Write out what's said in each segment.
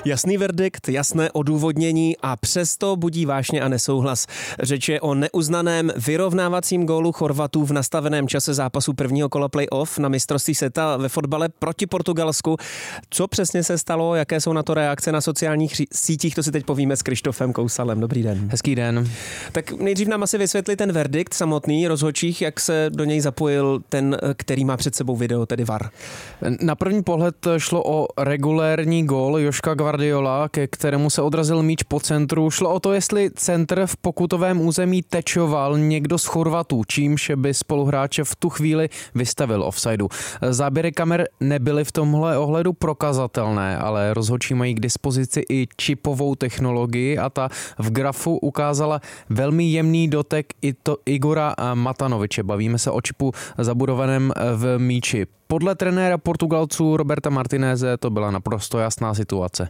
Jasný verdikt, jasné odůvodnění a přesto budí vášně a nesouhlas. Řeč je o neuznaném vyrovnávacím gólu Chorvatů v nastaveném čase zápasu prvního kola play-off na mistrovství světa ve fotbale proti Portugalsku. Co přesně se stalo, jaké jsou na to reakce na sociálních sítích, to si teď povíme s Krištofem Kousalem. Dobrý den. Hezký den. Tak nejdřív nám asi vysvětli ten verdikt samotný rozhodčích, jak se do něj zapojil ten, který má před sebou video, tedy VAR. Na první pohled šlo o regulérní gól Joška Guardiola, ke kterému se odrazil míč po centru. Šlo o to, jestli centr v pokutovém území tečoval někdo z Chorvatů, čímž by spoluhráče v tu chvíli vystavil offsideu. Záběry kamer nebyly v tomhle ohledu prokazatelné, ale rozhodčí mají k dispozici i čipovou technologii a ta v grafu ukázala velmi jemný dotek Igora Matanoviče. Bavíme se o čipu zabudovaném v míči. Podle trenéra Portugalců Roberta Martineze to byla naprosto jasná situace.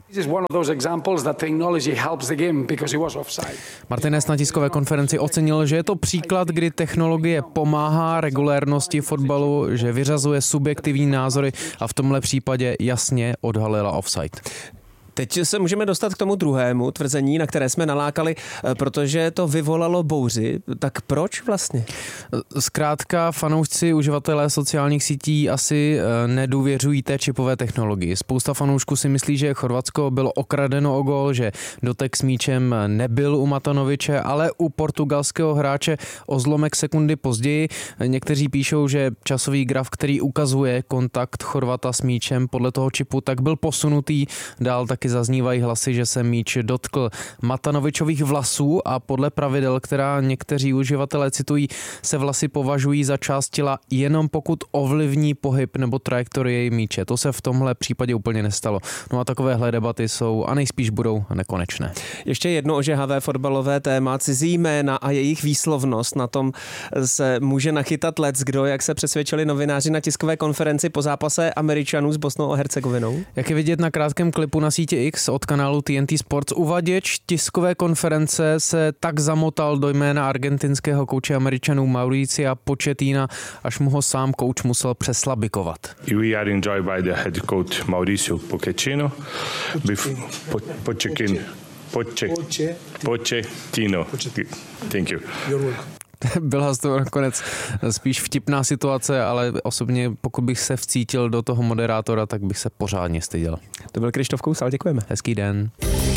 Martinez na tiskové konferenci ocenil, že je to příklad, kdy technologie pomáhá regulérnosti fotbalu, že vyřazuje subjektivní názory a v tomhle případě jasně odhalila offside. Teď se můžeme dostat k tomu druhému tvrzení, na které jsme nalákali, protože to vyvolalo bouři. Tak proč vlastně? Zkrátka fanoušci, uživatelé sociálních sítí asi nedůvěřují té čipové technologii. Spousta fanoušků si myslí, že Chorvatsko bylo okradeno o gól, že dotek s míčem nebyl u Matanoviče, ale u portugalského hráče o zlomek sekundy později. Někteří píšou, že časový graf, který ukazuje kontakt Chorvata s míčem podle toho čipu, tak byl posunutý. Dál taky zaznívají hlasy, že se míč dotkl Matanovičových vlasů a podle pravidel, která někteří uživatelé citují, se vlasy považují za část těla jenom pokud ovlivní pohyb nebo trajektorii míče. To se v tomhle případě úplně nestalo. No a takovéhle debaty jsou a nejspíš budou nekonečné. Ještě jedno ožehavé fotbalové téma, cizí jména a jejich výslovnost. Na tom se může nachytat leckdo, jak se přesvědčili novináři na tiskové konferenci po zápase Američanů s Bosnou a Hercegovinou. Jak je vidět na krátkém klipu na sítě X od kanálu TNT Sports, uvaděč tiskové konference se tak zamotal do jména argentinského kouče Američanů Mauricia Pochettina, až mu ho sám kouč musel přeslabikovat. We are enjoyed by the head coach Mauricio Pochettino. Pochettino. Thank you. Byla to nakonec spíš vtipná situace, ale osobně pokud bych se vcítil do toho moderátora, tak bych se pořádně styděl. To byl Krištof Kousal, děkujeme. Hezký den.